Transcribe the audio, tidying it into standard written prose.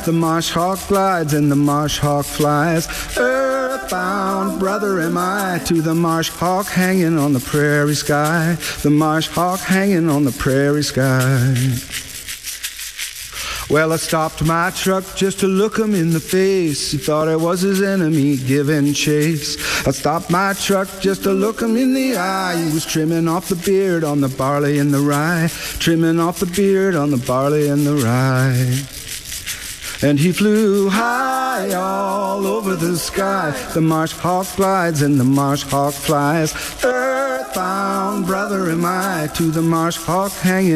The marsh hawk glides and the marsh hawk flies. Earthbound brother am I to the marsh hawk hanging on the prairie sky. The marsh hawk hanging on the prairie sky. Well, I stopped my truck just to look him in the face. He thought I was his enemy giving chase. I stopped my truck just to look him in the eye. He was trimming off the beard on the barley and the rye. Trimming off the beard on the barley and the rye. And he flew high all over the sky. The marsh hawk glides and the marsh hawk flies. Earthbound brother am I to the marsh hawk hanging